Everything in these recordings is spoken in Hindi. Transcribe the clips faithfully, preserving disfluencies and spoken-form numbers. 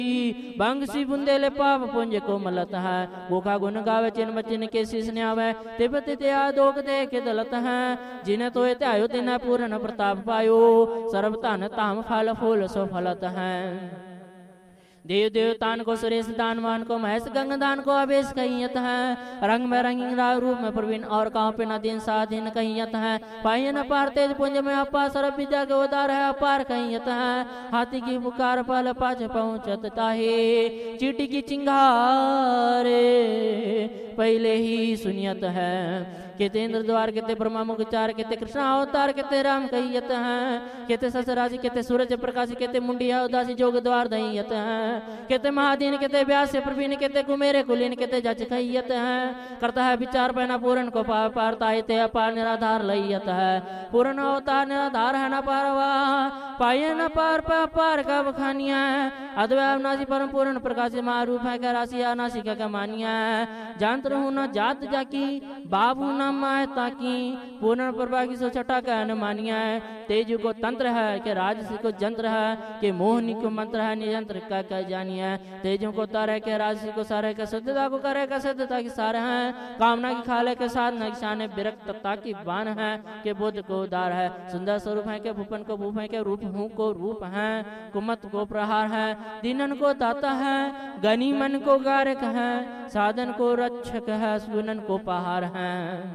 बंसी बुंदेले पाप पुंज को मलत है गोखा गुन गावे चिन बचिन के शीस न्यावे तिब्बत त्या दोग दे के दलत है जिन तो त्यायो तिन पूर्ण प्रताप पायो सर्वतन ताम फल फूल सो फलत है देव देवतान को सुरेश दानवान को महेश गंगदान को अवेश कहियत है रंग में रंगीन रूप में प्रवीण और काँव पे न दिन साधीन कहियत है पाई न पार तेज पुंज में अपार सरब विद्या के उदार है अपार कहियत है हाथी की पुकार पल पाछ पहुँचत ताहे चीटी की चिंगारे पहले ही सुनियत है केते इंद्र द्वार केते ब्रह्मा मुख चार केते कृष्ण अवतार केते राम कहियत हैं केते ससराजी केते सूरज प्रकाश केते मुंडिया उदासी जोग द्वार दहियत हैं केते महादीन केते व्यास प्रवीण केते कुमेरे कुलीन केते जच कहियत हैं करता है विचार पैना पूर्ण को पार पारता है ते अपार निराधार लहियत है पूर्ण अवतार निराधार है न पारवा पाए न पार पार का बखानिया अद्वैत अविनाशी परम पूर्ण प्रकाश महारूप है क्या राशि अनाशी का मानिया जानत रहूं न जात जाकी बाबू न माय ताकी पूर्ण प्रभा की सो छटा का न मानिया तेज को तंत्र है कि राजसी को जंत्र है कि मोहनी को मंत्र है नियंत्र का क्या जानिया तेजों को तार है कि राजसी को सारे का शुद्धता को करे का शुद्धता की सारे हैं कामना की खाले के साथ नक्शाने विरक्तता की बान है कि बुद्ध को उदार है सुंदर स्वरूप है कि भूपन को भूप है कि रूप हूँ को रूप है कुमत को प्रहार है दीनन को दाता है गनी मन को गारक है साधन को रक्षक है सुनन को पहाड़ है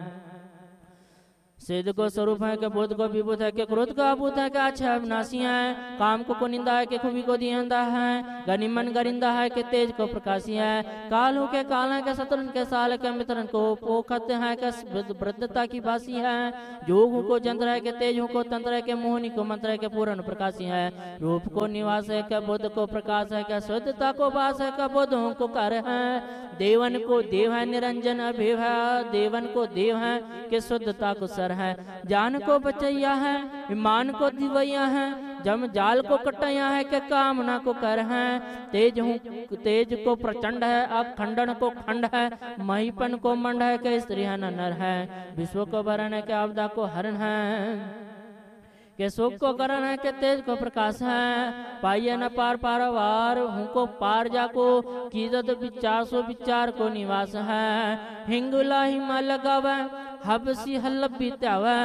सिद्ध को स्वरूप है के बोध को विभूत है के क्रोध को अभूत है के अच्छा अविनाशी है काम को को निंदा है के खूबी को दियंदा है गनिमन गरिंदा है के तेज को प्रकाशी है कालू के काल के शत्रुन के साल के मित्रन को पोखत है के वृद्धता की भाषी है जोग को जंत्र है के तेज को तंत्र है के मोहनी को मंत्र है के पूर्ण प्रकाशी है रूप को निवास है के बुद्ध को प्रकाश है के शुद्धता को वास है के बुद्धों को कार्य है देवन को देव है निरंजन अभिव है देवन को देव है के शुद्धता को सर है जान को बचैया है ईमान को दिवैया है जम जाल को कटैया है के कामना को कर है तेज हूँ तेज को प्रचंड है अखंडन को खंड है महीपन को मंड है के स्त्री है नर है विश्व को भरण है के आपदा को हरण है के सुख को करण है के तेज को प्रकाश है पाइये न पार पारवार हूँ को पार जाको कीजत विचार सो विचार को निवास है हिंगुला हिमा लगावे हबसी हल्लबी त्यावे